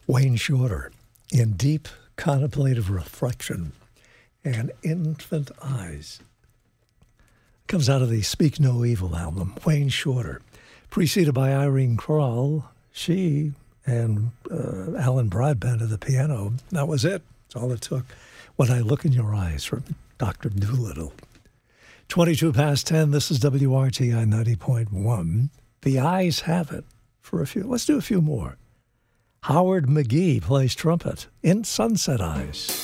Wayne Shorter, in deep contemplative reflection and infant eyes. Comes out of the Speak No Evil album, Wayne Shorter, preceded by Irene Krall, she and Alan Broadbent at the piano. That was it. That's all it took. When I Look in Your Eyes from Dr. Dolittle. 22 past 10, this is WRTI 90.1. The Eyes have it for a few. Let's do a few more. Howard McGee plays trumpet in Sunset Eyes.